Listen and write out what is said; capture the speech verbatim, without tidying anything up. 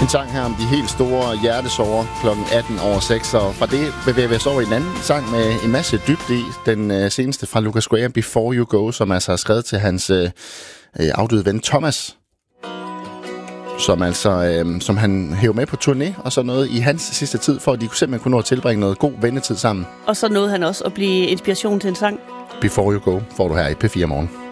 En sang her om de helt store hjertesorger klokken atten over seks. Og fra det bevæger vi os over i en anden sang med en masse dybde i. Den øh, seneste fra Lucas Graham, Before You Go, som altså har skrevet til hans øh, afdøde ven Thomas. Som altså, øh, som han hæver med på turné og så noget i hans sidste tid, for at de simpelthen kunne nå at tilbringe noget god vennetid sammen. Og så nåede han også at blive inspiration til en sang. Before You Go får du her i P fire Morgen.